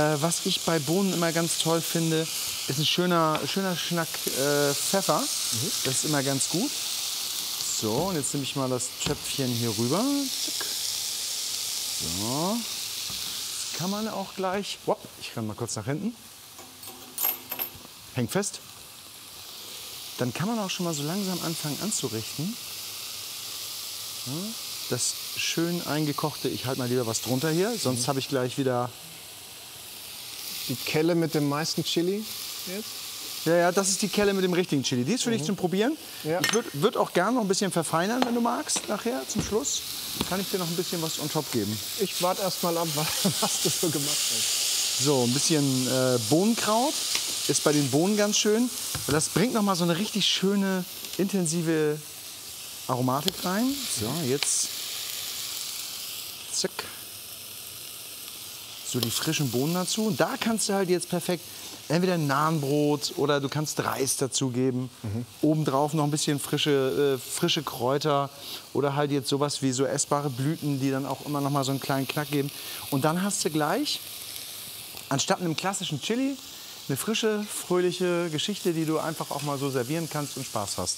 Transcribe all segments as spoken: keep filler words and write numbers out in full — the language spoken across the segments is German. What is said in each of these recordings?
Was ich bei Bohnen immer ganz toll finde, ist ein schöner, schöner Schnack äh, Pfeffer. Mhm. Das ist immer ganz gut. So, und jetzt nehme ich mal das Töpfchen hier rüber. So. Das kann man auch gleich. Wop, ich kann mal kurz nach hinten. Hängt fest. Dann kann man auch schon mal so langsam anfangen anzurichten. Ja, das schön eingekochte, ich halte mal lieber was drunter hier, sonst mhm. habe ich gleich wieder... Die Kelle mit dem meisten Chili jetzt? Ja, ja, das ist die Kelle mit dem richtigen Chili. Die ist für mhm. dich zum Probieren. Ja. Ich würde würd auch gerne noch ein bisschen verfeinern, wenn du magst, nachher zum Schluss. Kann ich dir noch ein bisschen was on top geben. Ich warte erst mal ab, was du so gemacht hast. So, ein bisschen äh, Bohnenkraut ist bei den Bohnen ganz schön. Das bringt noch mal so eine richtig schöne, intensive Aromatik rein. So, jetzt zack. So die frischen Bohnen dazu. Und da kannst du halt jetzt perfekt entweder ein Nahenbrot oder du kannst Reis dazugeben. Mhm. Obendrauf noch ein bisschen frische, äh, frische Kräuter oder halt jetzt sowas wie so essbare Blüten, die dann auch immer noch mal so einen kleinen Knack geben. Und dann hast du gleich, anstatt einem klassischen Chili, eine frische, fröhliche Geschichte, die du einfach auch mal so servieren kannst und Spaß hast.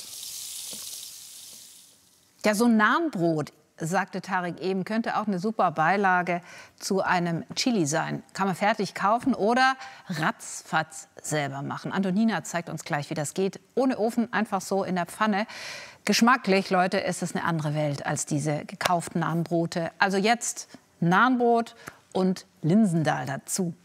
Ja, so ein Nahenbrot, sagte Tarek eben, könnte auch eine super Beilage zu einem Chili sein. Kann man fertig kaufen oder ratzfatz selber machen. Antonina zeigt uns gleich, wie das geht. Ohne Ofen, einfach so in der Pfanne. Geschmacklich, Leute, ist es eine andere Welt als diese gekauften Nahenbrote. Also jetzt Nahenbrot und Linsendahl dazu.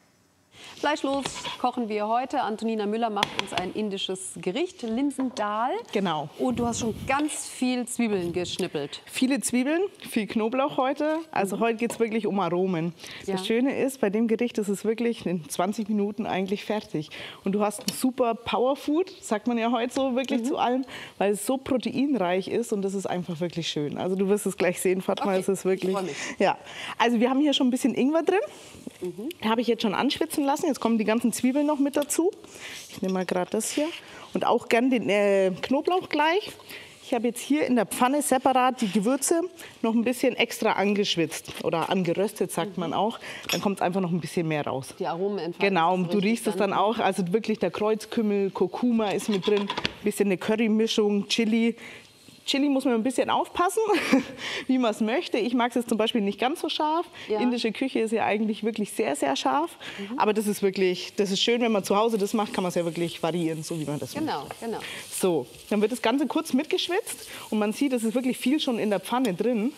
Fleischlos kochen wir heute. Antonina Müller macht uns ein indisches Gericht, Linsendahl. Genau. Und du hast schon ganz viel Zwiebeln geschnippelt. Viele Zwiebeln, viel Knoblauch heute. Also mhm. heute geht es wirklich um Aromen. Ja. Das Schöne ist, bei dem Gericht ist es wirklich in zwanzig Minuten eigentlich fertig. Und du hast ein super Powerfood, sagt man ja heute so wirklich mhm. zu allem, weil es so proteinreich ist und das ist einfach wirklich schön. Also du wirst es gleich sehen, Fatma, okay. es ist wirklich... Ich freu mich. Ja. Also wir haben hier schon ein bisschen Ingwer drin. Mhm. Den habe ich jetzt schon anschwitzen lassen. Jetzt kommen die ganzen Zwiebeln noch mit dazu. Ich nehme mal gerade das hier. Und auch gern den äh, Knoblauch gleich. Ich habe jetzt hier in der Pfanne separat die Gewürze noch ein bisschen extra angeschwitzt. Oder angeröstet, sagt mhm. man auch. Dann kommt es einfach noch ein bisschen mehr raus. Die Aromen entfalten. Genau, und du riechst es dann auch. Also wirklich der Kreuzkümmel, Kurkuma ist mit drin. Ein bisschen eine Currymischung, Chili. Chili muss man ein bisschen aufpassen, wie man es möchte. Ich mag es jetzt zum Beispiel nicht ganz so scharf. Ja. Indische Küche ist ja eigentlich wirklich sehr, sehr scharf. Mhm. Aber das ist wirklich, das ist schön, wenn man zu Hause das macht, kann man es ja wirklich variieren, so wie man das genau, macht. Genau. So, dann wird das Ganze kurz mitgeschwitzt und man sieht, es ist wirklich viel schon in der Pfanne drin.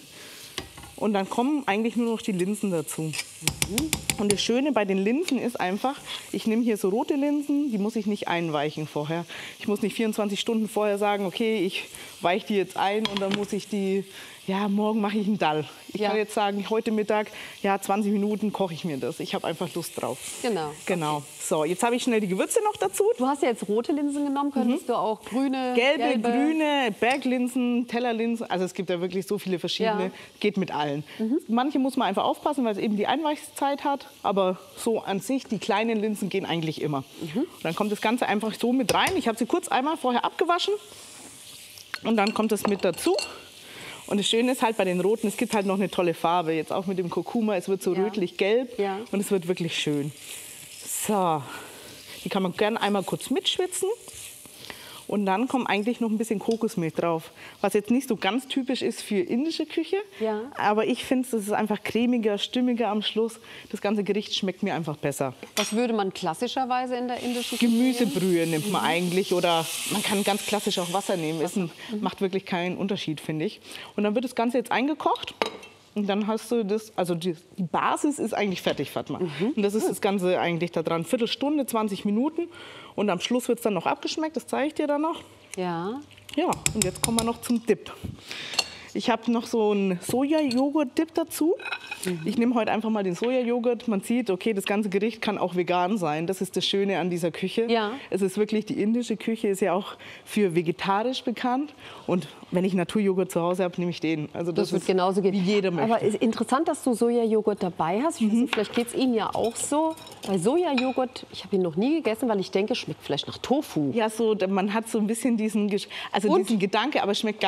Und dann kommen eigentlich nur noch die Linsen dazu. Mhm. Und das Schöne bei den Linsen ist einfach, ich nehme hier so rote Linsen, die muss ich nicht einweichen vorher. Ich muss nicht vierundzwanzig Stunden vorher sagen, okay, ich weiche die jetzt ein und dann muss ich die, ja, morgen mache ich einen Dall. Ich ja. kann jetzt sagen, heute Mittag, ja, zwanzig Minuten koche ich mir das. Ich habe einfach Lust drauf. Genau. Genau. Okay. So, jetzt habe ich schnell die Gewürze noch dazu. Du hast ja jetzt rote Linsen genommen, könntest mhm. du auch grüne, gelbe, gelbe, grüne, Berglinsen, Tellerlinsen. Also es gibt ja wirklich so viele verschiedene. Ja. Geht mit allen. Mhm. Manche muss man einfach aufpassen, weil es eben die Einweichzeit hat. Aber so an sich, die kleinen Linsen gehen eigentlich immer. Mhm. Und dann kommt das Ganze einfach so mit rein. Ich habe sie kurz einmal vorher abgewaschen. Und dann kommt es mit dazu. Und das Schöne ist halt bei den Roten, es gibt halt noch eine tolle Farbe. Jetzt auch mit dem Kurkuma, es wird so ja. rötlich-gelb ja. und es wird wirklich schön. So, die kann man gerne einmal kurz mitschwitzen. Und dann kommt eigentlich noch ein bisschen Kokosmilch drauf, was jetzt nicht so ganz typisch ist für indische Küche. Ja. Aber ich finde, es ist einfach cremiger, stimmiger am Schluss. Das ganze Gericht schmeckt mir einfach besser. Was würde man klassischerweise in der indischen Küche Gemüsebrühe nimmt man mhm. eigentlich. Oder man kann ganz klassisch auch Wasser nehmen. Es mhm. macht wirklich keinen Unterschied, finde ich. Und dann wird das Ganze jetzt eingekocht. Und dann hast du das, also die, die Basis ist eigentlich fertig, Fatma. Mhm. Und das ist das Ganze eigentlich da dran. Viertelstunde, zwanzig Minuten. Und am Schluss wird es dann noch abgeschmeckt, das zeige ich dir dann noch. Ja. Ja, und jetzt kommen wir noch zum Dip. Ich habe noch so einen Soja-Joghurt-Dip dazu. Mhm. Ich nehme heute einfach mal den Sojajoghurt. Man sieht, okay, das ganze Gericht kann auch vegan sein. Das ist das Schöne an dieser Küche. Ja. Es ist wirklich, die indische Küche ist ja auch für vegetarisch bekannt. Und wenn ich Naturjoghurt zu Hause habe, nehme ich den. Also das, das wird genauso gehen. Wie jeder möchte. Aber ist interessant, dass du Sojajoghurt dabei hast. Ich mhm. weiß nicht, vielleicht geht es Ihnen ja auch so. Bei Sojajoghurt, ich habe ihn noch nie gegessen, weil ich denke, schmeckt vielleicht nach Tofu. Ja, so, man hat so ein bisschen diesen, also diesen Gedanke, aber schmeckt gar